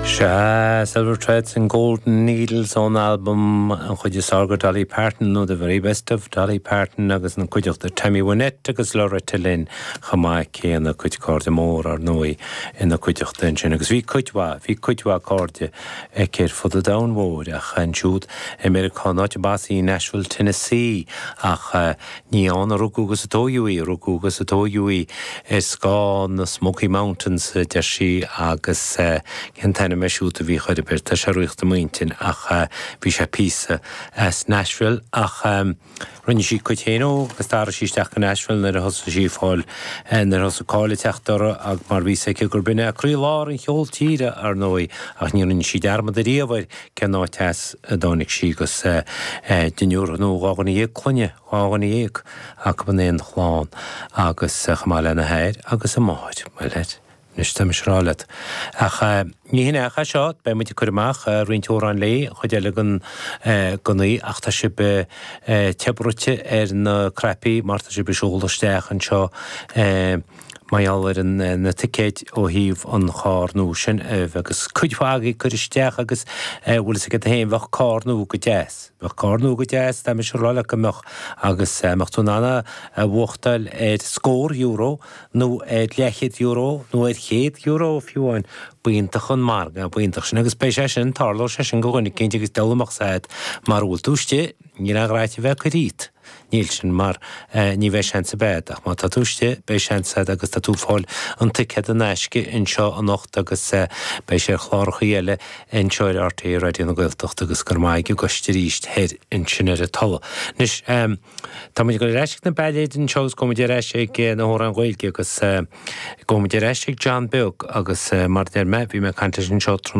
Silver Threads and Golden Needles on album an chuide ságar Dolly Parton nó the very best of Dolly Parton agus an cuideocht de Tammy Wynette agus Loretta Lynn chamaith céanna cuid cárde mór ar nói ina cuideocht den sin agus bhí cuidhá cárde céir fud a downmór ach an siúd Americanáid basí Nashville, Tennessee ach ní an a rugúgus a tóiúí scá na Smoky Mountains de sí agus centainna meisiúta bhí chuide beir tá sé ruíocht muintin ach bhí sé písa as Nashville ach rinne sí coitéó agus tá síisteach go Nashville nar a thosa sí fáil nar thosa cála teachtar ag mar bhí sé gur binne a cruí lár an cheol tíre ar nói ach ní rinne sí dearmad a riamhhaid ce ná teas a dánig sí gus diniúr nó gágan í clunne gágan í ach ban éon chláán agus chamáile na héir agus a máid mai leid. Nis tá misrálet. Ach ní hinna acha seo, be muid chuireach riontóran lé, chuide gan gonaí ach tá si be tebrute na crepi, mar tá si be siúlasteach an seo maiall ar na ticéid ó híomh an chárnú sin agus chuidhagaí chuiristeach agus bhfuil sa go héin bheith cárnú go deas. Bheith cárnú go deas, tá mis rála gomeach agus mechtúnána bhachtail scór euro nó lechiid euro nó €100 fiúin buintach an marga buintach sin agus péise sin tarló sé sin gohainnig cinnte agus delamach said mar bhfuil túiste ní a ráite bheith go rít. Níl sin mar ní bheith sean sa bed ach má tá túiste bé sean said agus tá tú fáil an ticéad an eisce in seo an nocht agus bé sé chláircha eile in seoir artaí radio na Gaeltacht agus gur maith go goiste ríist head in sin ar a talla. Nis tá muid go reisig na beléid in seos go muid reisig na hór an Gaeilge agus go muid reisig John Beag agus mar der me bhí me canta sin seo